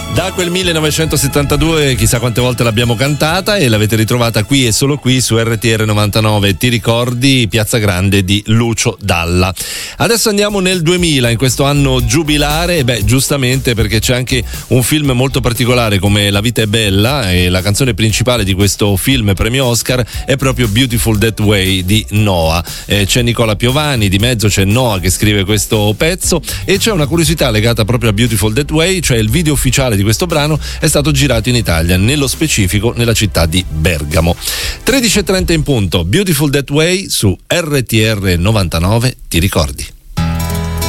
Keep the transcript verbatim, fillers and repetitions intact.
Da quel millenovecentosettantadue chissà quante volte l'abbiamo cantata e l'avete ritrovata qui e solo qui su R T R novantanove. Ti ricordi Piazza Grande di Lucio Dalla. Adesso andiamo nel duemila, in questo anno giubilare, e beh, giustamente, perché c'è anche un film molto particolare come La vita è bella, e la canzone principale di questo film premio Oscar è proprio Beautiful That Way di Noah. Eh, c'è Nicola Piovani, di mezzo c'è Noah che scrive questo pezzo, e c'è una curiosità legata proprio a Beautiful That Way, cioè il video ufficiale di questo brano è stato girato in Italia, nello specifico nella città di Bergamo. tredici e trenta in punto, Beautiful That Way su R T R novantanove, ti ricordi?